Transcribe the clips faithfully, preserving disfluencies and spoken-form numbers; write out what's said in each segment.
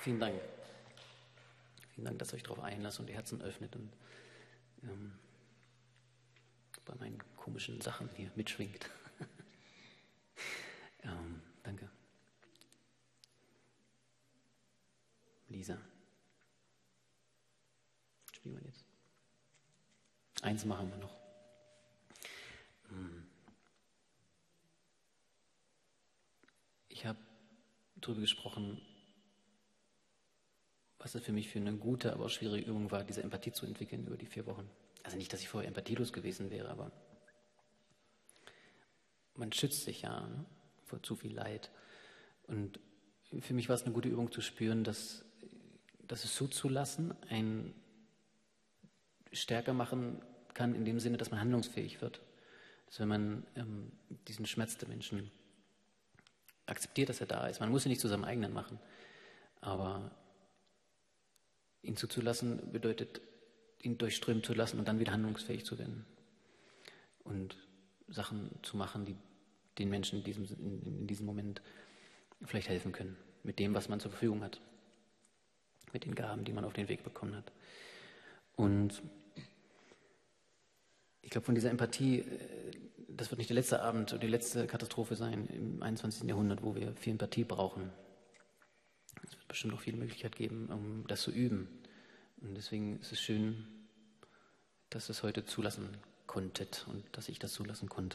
Vielen Dank. Vielen Dank, dass ihr euch darauf einlasst und die Herzen öffnet und ähm, bei meinen komischen Sachen hier mitschwingt. ähm, danke. Lisa. Was spielen wir jetzt? Eins machen wir noch. Ich habe darüber gesprochen, was es für mich für eine gute, aber auch schwierige Übung war, diese Empathie zu entwickeln über die vier Wochen. Also nicht, dass ich vorher empathielos gewesen wäre, aber man schützt sich ja, ne, vor zu viel Leid. Und für mich war es eine gute Übung zu spüren, dass, dass es zuzulassen einen stärker machen kann, in dem Sinne, dass man handlungsfähig wird. Dass wenn man ähm, diesen Schmerz der Menschen akzeptiert, dass er da ist. Man muss ihn nicht zu seinem eigenen machen, aber ihn zuzulassen bedeutet, ihn durchströmen zu lassen und dann wieder handlungsfähig zu werden. Und Sachen zu machen, die den Menschen in diesem, in, in diesem Moment vielleicht helfen können. Mit dem, was man zur Verfügung hat. Mit den Gaben, die man auf den Weg bekommen hat. Und ich glaube, von dieser Empathie, das wird nicht der letzte Abend oder die letzte Katastrophe sein im einundzwanzigsten Jahrhundert, wo wir viel Empathie brauchen. Es wird bestimmt noch viele Möglichkeiten geben, um das zu üben. Und deswegen ist es schön, dass ihr es heute zulassen konntet und dass ich das zulassen konnte.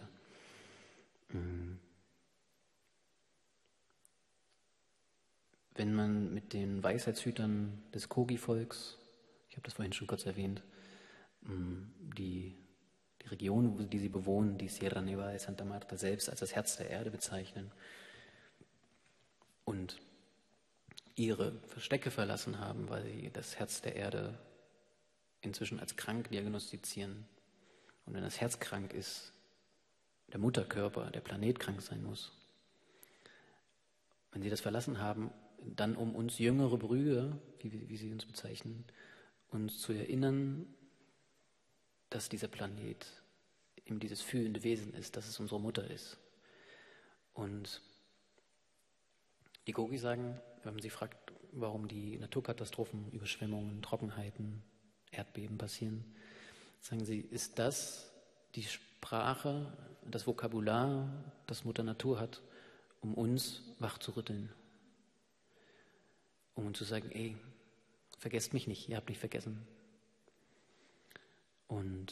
Wenn man mit den Weisheitshütern des Kogi-Volks, ich habe das vorhin schon kurz erwähnt, die, die Region, die sie bewohnen, die Sierra Nevada de Santa Marta, selbst als das Herz der Erde bezeichnen und ihre Verstecke verlassen haben, weil sie das Herz der Erde inzwischen als krank diagnostizieren. Und wenn das Herz krank ist, der Mutterkörper, der Planet krank sein muss. Wenn sie das verlassen haben, dann um uns jüngere Brüder, wie, wie sie uns bezeichnen, uns zu erinnern, dass dieser Planet eben dieses fühlende Wesen ist, dass es unsere Mutter ist. Und die Kogi sagen, wenn man sie fragt, warum die Naturkatastrophen, Überschwemmungen, Trockenheiten, Erdbeben passieren, sagen sie, ist das die Sprache, das Vokabular, das Mutter Natur hat, um uns wach zu rütteln. Um uns zu sagen, ey, vergesst mich nicht, ihr habt mich vergessen. Und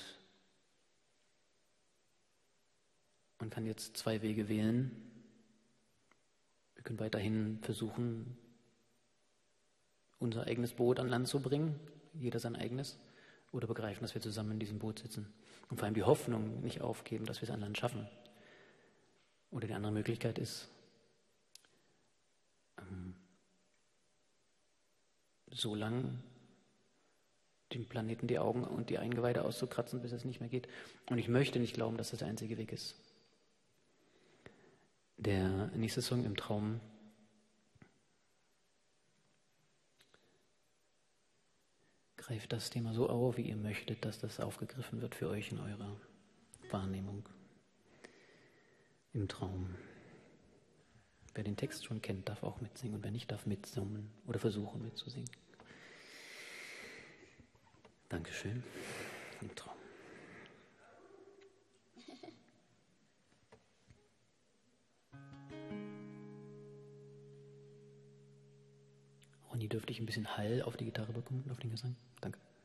man kann jetzt zwei Wege wählen. Wir können weiterhin versuchen, unser eigenes Boot an Land zu bringen, jeder sein eigenes, oder begreifen, dass wir zusammen in diesem Boot sitzen. Und vor allem die Hoffnung nicht aufgeben, dass wir es an Land schaffen. Oder die andere Möglichkeit ist, ähm, so lang dem Planeten die Augen und die Eingeweide auszukratzen, bis es nicht mehr geht. Und ich möchte nicht glauben, dass das der einzige Weg ist. Der nächste Song im Traum greift das Thema so auf, wie ihr möchtet, dass das aufgegriffen wird für euch in eurer Wahrnehmung im Traum. Wer den Text schon kennt, darf auch mitsingen und wer nicht, darf mitsummen oder versuchen mitzusingen. Dankeschön. Im Traum. Ronny, dürfte ich ein bisschen Hall auf die Gitarre bekommen, auf den Gesang? Danke.